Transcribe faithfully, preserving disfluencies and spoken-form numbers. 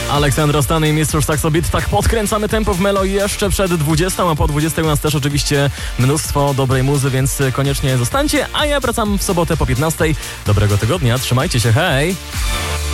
Aleksandra Stany i mistrz Saxo Beat. Tak podkręcamy tempo w Melo jeszcze przed dwudziestą, a po dwudziestej u nas też oczywiście mnóstwo dobrej muzy, więc koniecznie zostańcie, a ja wracam w sobotę po piętnastej. Dobrego tygodnia, trzymajcie się, hej!